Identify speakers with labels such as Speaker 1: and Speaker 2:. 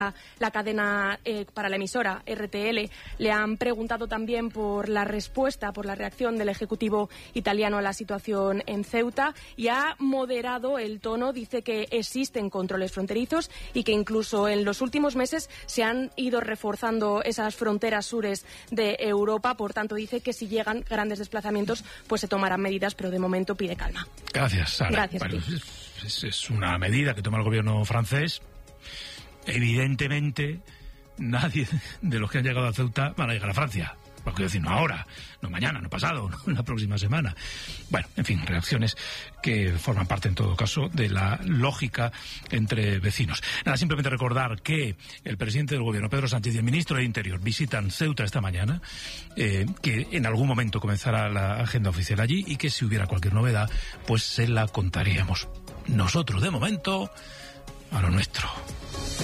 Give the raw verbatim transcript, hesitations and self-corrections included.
Speaker 1: la cadena eh, para la emisora R T L. Le han preguntado también por la respuesta, por la reacción del Ejecutivo italiano a la situación en Ceuta y ha moderado el tono. Dice que existen controles fronterizos y que incluso en los últimos meses se han ido reforzando esas fronteras sures de Europa. Por tanto, dice que si llegan grandes desplazamientos, pues se tomarán medidas, pero de momento pide calma.
Speaker 2: Gracias, Sara.
Speaker 1: Gracias.
Speaker 2: Bueno, es, es una medida que toma el gobierno francés. Evidentemente, nadie de los que han llegado a Ceuta van a llegar a Francia. Lo quiero decir, no ahora, no mañana, no pasado, no la próxima semana. Bueno, en fin, reacciones que forman parte, en todo caso, de la lógica entre vecinos. Nada, simplemente recordar que el presidente del gobierno, Pedro Sánchez, y el ministro de Interior visitan Ceuta esta mañana, eh, que en algún momento comenzará la agenda oficial allí y que si hubiera cualquier novedad, pues se la contaríamos. Nosotros, de momento, a lo nuestro.